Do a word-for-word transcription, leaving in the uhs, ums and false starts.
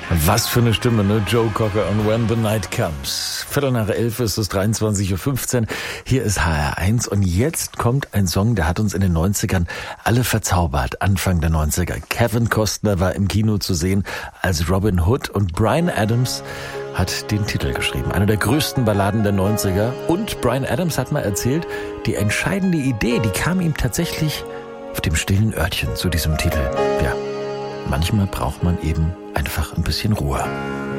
Was für eine Stimme, ne? Joe Cocker und When the Night Comes. Viertel nach elf ist es, dreiundzwanzig Uhr fünfzehn. Hier ist H R eins und jetzt kommt ein Song, der hat uns in den neunzigern alle verzaubert. Anfang der neunziger. Kevin Costner war im Kino zu sehen als Robin Hood und Bryan Adams hat den Titel geschrieben. Eine der größten Balladen der neunziger. Und Bryan Adams hat mal erzählt, die entscheidende Idee, die kam ihm tatsächlich auf dem stillen Örtchen zu diesem Titel. Ja, manchmal braucht man eben einfach ein bisschen Ruhe.